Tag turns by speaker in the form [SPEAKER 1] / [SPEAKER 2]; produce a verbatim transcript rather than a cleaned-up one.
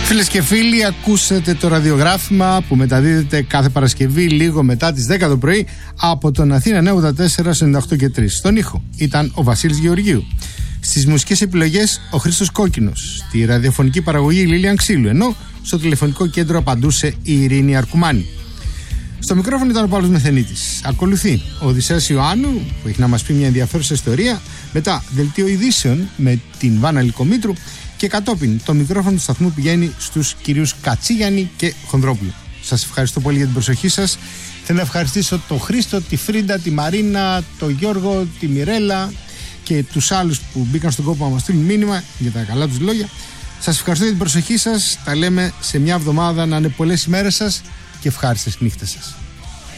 [SPEAKER 1] Φίλες και φίλοι, ακούσατε το ραδιογράφημα που μεταδίδεται κάθε Παρασκευή λίγο μετά τις δέκα το πρωί από τον Αθήνα Νέα ογδόντα τέσσερα ενενήντα οκτώ και τρία. Στον ήχο ήταν ο Βασίλης Γεωργίου. Στις μουσικές επιλογές ο Χρήστος Κόκκινος. Στη ραδιοφωνική παραγωγή η Λίλιαν Ξύλου. Ενώ στο τηλεφωνικό κέντρο απαντούσε η Ειρήνη Αρκουμάνη. Στο μικρόφωνο ήταν ο Παύλος Μεθενίτης. Ακολουθεί ο Οδυσσέας Ιωάννου που έχει να μας πει μια ενδιαφέρουσα ιστορία. Μετά δελτίο ειδήσεων με την Βάνα Λυκομήτρου. Και κατόπιν το μικρόφωνο του σταθμού πηγαίνει στους κυρίους Κατσίγιαννη και Χονδρόπουλου. Σας ευχαριστώ πολύ για την προσοχή σας. Θέλω να ευχαριστήσω τον Χρήστο, τη Φρίντα, τη Μαρίνα, τον Γιώργο, τη Μιρέλα και τους άλλους που μπήκαν στον κόπο να μας στείλουν μήνυμα για τα καλά τους λόγια. Σας ευχαριστώ για την προσοχή σας. Τα λέμε σε μια εβδομάδα, να είναι πολλές ημέρες σας και ευχάριστες νύχτες σας.